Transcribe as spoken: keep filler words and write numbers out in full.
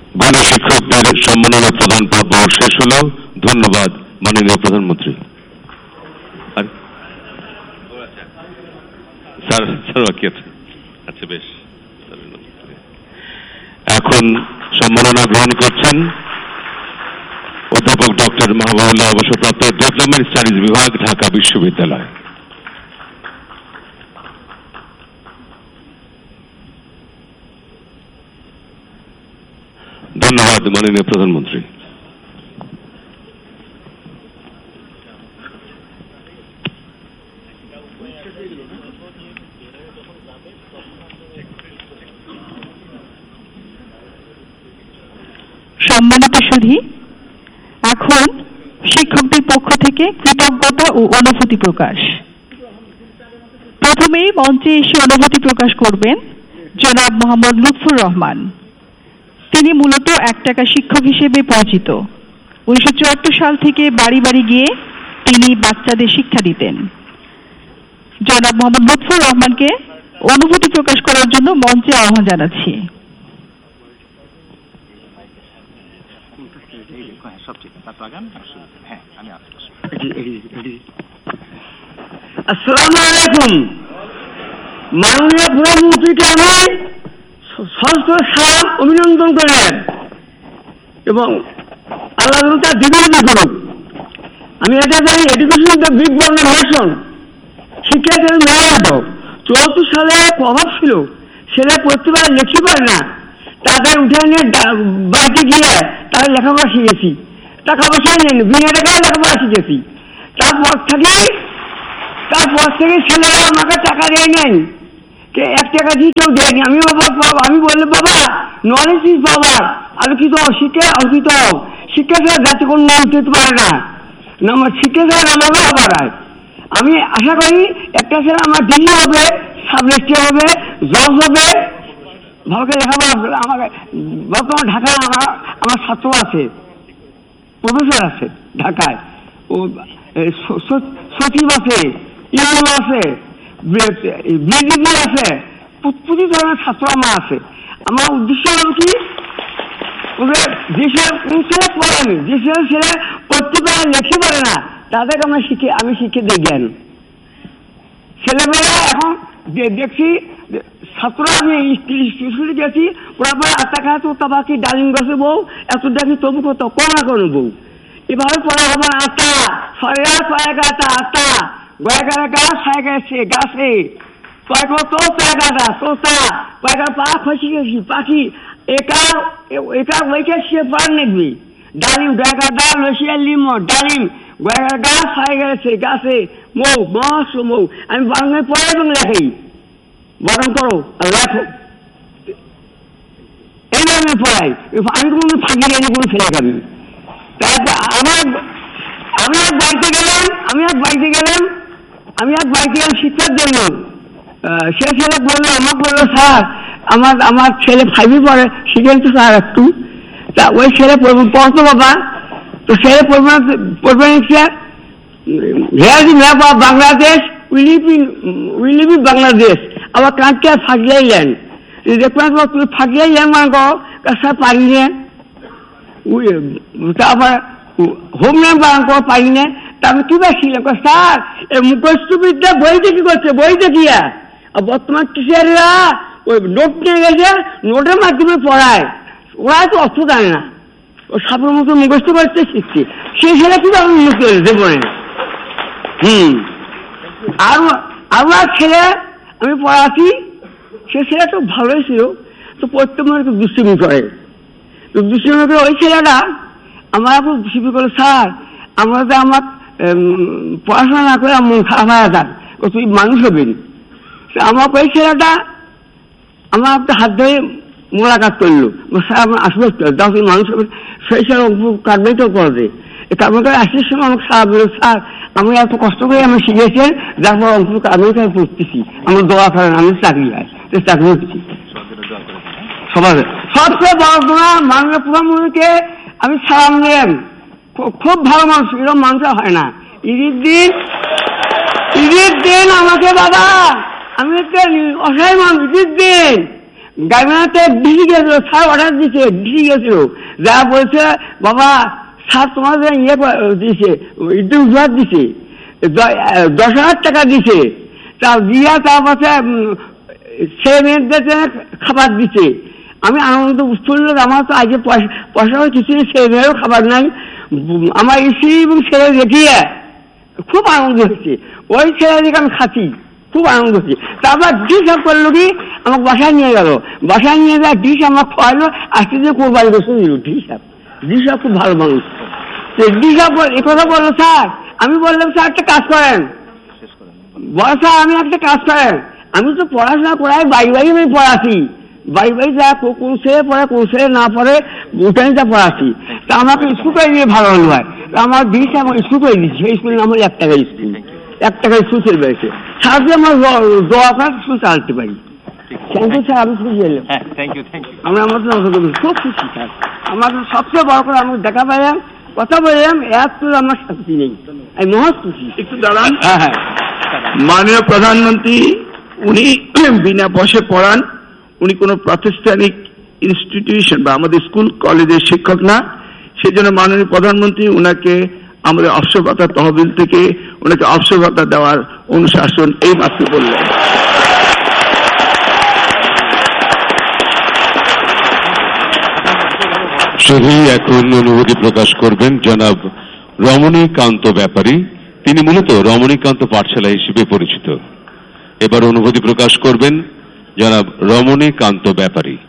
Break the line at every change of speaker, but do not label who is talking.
গণশিক্ষকদের সম্মাননা প্রদান পর্ব শেষ হল। ধন্যবাদ মাননীয় প্রধানমন্ত্রী। স্যার স্যার বাকি আছে। আচ্ছা বেশ, এখন সম্মাননা গ্রহণ করছেন অধ্যাপক ডক্টর মাহবুবুল্লাহ অবসরপ্রাপ্ত ডেভেলপমেন্ট স্টাডিজ বিভাগ, ঢাকা বিশ্ববিদ্যালয়। ধন্যবাদ মাননীয় প্রধানমন্ত্রী।
সম্মানিত সুধী, এখন শিক্ষকদের পক্ষ থেকে কৃতজ্ঞতা ও অনুভূতি প্রকাশ। প্রথমেই মঞ্চে এসে অনুভূতি প্রকাশ করবেন জনাব মোহাম্মদ লুৎফুর রহমান। তিনি মূলত এক টাকা শিক্ষক হিসেবে পরিচিত। উনিশশো চুয়াত্তর সাল থেকে বাড়ি বাড়ি গিয়ে তিনি বাচ্চাদের শিক্ষা দিতেন। জনাব মোহাম্মদ লুৎফুর রহমানকে অনুভূতি প্রকাশ করার জন্য মঞ্চে আহ্বান জানাচ্ছি।
আসসালামু আলাইকুম। মাননীয় প্রধানমন্ত্রীকে আমি সহস্র সালাম অভিনন্দন করেন এবং আল্লাহ তার দীর্ঘজীবী করুন। আমি এটা জানি education the big born nation, শিক্ষার মেয়াদ চুয়াত্তর সালে প্রভাব ছিল, ছেলে পড়তে পারে লিখতে পারে না, তাদের উঠে নিয়ে বাড়িতে গিয়ে তারা লেখাপড়া শিখেছি, টাকা পয়সা নেন বিনা টাকায় লেখাপড়া শিখেছি। তারপর থেকে তারপর থেকে ছেলেরা আমাকে টাকা দেয় নাই, এক টাকা দিয়ে কেউ দেয়নি। আমি বাবা আমি বললে বাবা নলেজ ইজ পাওয়ার, আমি কি তো শিক্ষা অর্পিত শিক্ষা ছাড়া যাতে কোনো নাম দিতে পারে না, আমার শিক্ষা ছাড়া নামাও বাড়ায়। আমি আশা করি একটা ছেলে আমার ডিগ্রি হবে, সাবজেক্ট হবে, জজ হবে, ভাবে লেখাপড়া। আমাকে বর্তমান ঢাকায় আমার আমার ছাত্র আছে, প্রফেসর আছে ঢাকায়, ও সচিব আছে, ইউএম আছে, বিডিপি আছে, প্রতি ধরনের ছাত্র আমার আছে। আমার উদ্দেশ্য হল কি, ওদের যে ছেলে কোন ছেলে পড়েনি, যে ছেলে ছেলে পড়তে পারে লেখতে পারে না, তাদেরকে আমরা শিখে আমি শিখে দিই জ্ঞান। ছেলেমেয়েরা এখন দেখছি ছাত্ররা, আমি স্কুলে গেছি, ওরা পরে আটটা খায় তো বাকি ডালিম গাছে বউ, এত দেখি তবু কত কোনো কোনো বউ। এভাবে পড়া হবে আটটা ছয় ছয় এগারোটা আটটা গয়গারে গাছ ছয় গেছে গাছে কয় কত এগারোটা তোতা কয়টা পা খসি গেছি পাখি একা একা ওইকে সে পার নেবি ডালিম গয়গাটা লসিয়া লিমো ডালিম গয়গার গাছ ছয় গেছে গাছে মৌ মস মৌ। আমি বাংলায় পড়াই এবং লেখাই বরং করো আর লেখো, এইভাবে পড়াই। আমি কোনো ফাঁকি গেলে কোনো ছেলে খাবি। আমার আমি এক বাড়িতে গেলাম আমি এক বাড়িতে গেলাম আমি এক বাড়িতে গেলাম শিক্ষার জন্য। সে ছেলে বললো, আমাকে বললো স্যার আমার আমার ছেলে ফাইভে পড়ে, শিখেন তো স্যার একটু। তা ওই ছেলে পড়তো বাবা, তো ছেলে পড়বে পড়বে sir hair the map of Bangladesh, we live in we live in Bangladesh আবার কাঁচটা ফাঁকলেই লেন দেখবেন তুই ফাঁকলেই লেন মানে কো স্যার পারি না, তারপর হোম নাম্বার পারি না। তারপরে কি বেশিলাম স্যার এই মুখস্থ বিদ্যা বইতে কি করছে, বইতে গিয়া আর বর্তমান টিচাররা ওই নোট নিয়ে গেছে, নোটের মাধ্যমে পড়ায়, ওরা তো অর্থ জানে না, ও সাপের মতো মুখস্থ করতে শিখছে। সেই ছেলে কি আমি মুখ করেছে পড়ে হুম আর আরো এক ছেলে আমি পড়াচ্ছি, সে ছেলে তো ভালোই ছিল, তো প্রত্যেক মনে একটু দুষ্টিমি করে, তো দুষ্টিমি করে ওই ছেলেটা আমার এখন শিবি করলো স্যার আমরা তো আমার পড়াশোনা না করে মন খারাপ হয়ে যান, তুই মানুষ হবেন। আমাকে ওই ছেলেটা আমার একটা হাত ধরে মোলাকাত করলো, স্যার আমার আসবে দাও তুই মানুষ হবেন। সেই ছেলে কাটবেই তো করে কারণ আসার সময় আমাকে স্যার বলল স্যার আমি এত কষ্ট করে আমি শিখেছেন, যার পর অঙ্ক আমি পড়তেছি, আমার দোয়া করেন আমি চাকরি হয় চাকরি হচ্ছি। সবার সবচেয়ে বড় তোমার মাননীয় প্রধানমন্ত্রীকে আমি সালাম দিলাম, খুব ভালো মানুষ, এরকম মানুষ হয় না। ঈদের দিন ঈদের দিন আমাকে বাবা আমি একটা অসহায় মানুষ, ঈদের দিন গাইবান্ধাতে ডিসি গেছিল, স্যার অর্ডার দিচ্ছে, ডিসি গেছিল, যারা বলছে বাবা স্যার তোমাদের ইয়ে দিছে, ইট উদ্ধার দিছে, দশ হাজার টাকা দিছে, তা দিয়া তার পাশে ছেলে মেয়েদের খাবার দিচ্ছে। আমি আনন্দ উৎফুল্ল, আমার তো আজকে পয়সা পয়সা কিছু নেই, ছেলে মেয়েরও খাবার নাই। আমার স্ত্রী এবং ছেলে দেখিয়ে খুব আনন্দ হচ্ছে, ওই ছেলে দেখে আমি খাচ্ছি, খুব আনন্দ হচ্ছে। তারপর ডিশ আপ করলো কি আমাকে বাসায় নিয়ে গেল, বাসায় নিয়ে যায় ডিশ আমার খাওয়ালো, আজকে যে কোরবানি বসে দিল ডিশ আপ। ডিশ আপ খুব ভালো মানুষ। ডিশ আপ এ কথা বললো স্যার, আমি বললাম স্যার একটা কাজ করেন, বল স্যার আমি একটা কাজ করেন, আমি তো পড়াশোনা করাই বাড়ি বাড়ি আমি পড়াচ্ছি, বাড়ি বাড়ি যা কোন ছেলে পড়ে কোন ছেলে না পড়ে ওটাই যা পড়াচ্ছি। তা আমাকে স্কুল করে দিয়ে ভালো হলো হয়, তা আমার দিয়েছে আমার স্কুল করে দিচ্ছি, সেই স্কুলের নাম হলো এক টাকা স্কুল, এক টাকা স্কুল চলবে এসে স্যার দিয়ে আমার দোয়া করে স্কুল চালাতে পারি। থ্যাংক ইউ স্যার, আমি খুশি হলাম। আমরা আমার খুব খুশি স্যার, আমার সবচেয়ে বড় করে আমি দেখা পাইলাম, কথা বললাম, এত আমার শান্তি নেই, আমি মহৎ খুশি।
একটু দাঁড়ান। হ্যাঁ হ্যাঁ, মাননীয় প্রধানমন্ত্রী উনি বিনা পয়সায় পড়ান, উনি কোনো প্রাতিষ্ঠানিক ইনস্টিটিউশন বা আমাদের স্কুল কলেজের শিক্ষক না, সেজন্য মাননীয় প্রধানমন্ত্রী উনাকে আমাদের অবসর ভাতা তহবিল থেকে ওনাকে অবসর ভাতা দেওয়ার অনুশাসন এই মাত্র বললেন।
শুধুই এখন অনুভূতি প্রকাশ করবেন জনাব রমণীকান্ত ব্যাপারী, তিনি মূলত রমণীকান্ত পাঠশালা হিসেবে পরিচিত। এবার অনুভূতি প্রকাশ করবেন জনাব রমণীকান্ত ব্যাপারী।